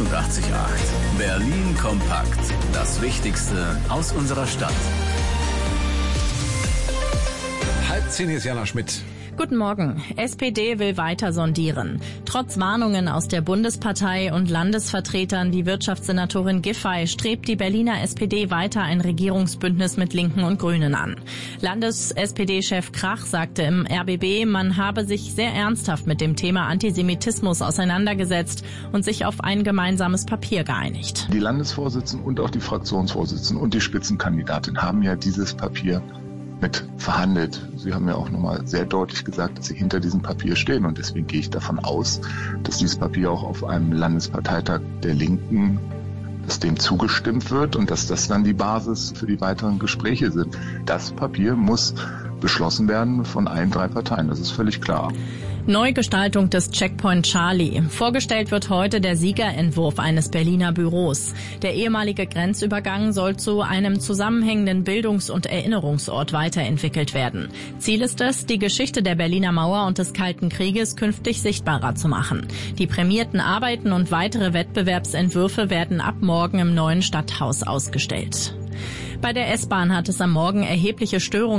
88,8. Berlin kompakt. Das Wichtigste aus unserer Stadt. 9:30 hier ist Jana Schmidt. Guten Morgen. SPD will weiter sondieren. Trotz Warnungen aus der Bundespartei und Landesvertretern wie Wirtschaftssenatorin Giffey strebt die Berliner SPD weiter ein Regierungsbündnis mit Linken und Grünen an. Landes-SPD-Chef Krach sagte im RBB, man habe sich sehr ernsthaft mit dem Thema Antisemitismus auseinandergesetzt und sich auf ein gemeinsames Papier geeinigt. Die Landesvorsitzenden und auch die Fraktionsvorsitzenden und die Spitzenkandidatin haben ja dieses Papier mit verhandelt. Sie haben ja auch nochmal sehr deutlich gesagt, dass sie hinter diesem Papier stehen. Und deswegen gehe ich davon aus, dass dieses Papier auch auf einem Landesparteitag der Linken, dass dem zugestimmt wird und dass das dann die Basis für die weiteren Gespräche sind. Das Papier muss beschlossen werden von allen 3 Parteien. Das ist völlig klar. Neugestaltung des Checkpoint Charlie. Vorgestellt wird heute der Siegerentwurf eines Berliner Büros. Der ehemalige Grenzübergang soll zu einem zusammenhängenden Bildungs- und Erinnerungsort weiterentwickelt werden. Ziel ist es, die Geschichte der Berliner Mauer und des Kalten Krieges künftig sichtbarer zu machen. Die prämierten Arbeiten und weitere Wettbewerbsentwürfe werden ab morgen im neuen Stadthaus ausgestellt. Bei der S-Bahn hat es am Morgen erhebliche Störungen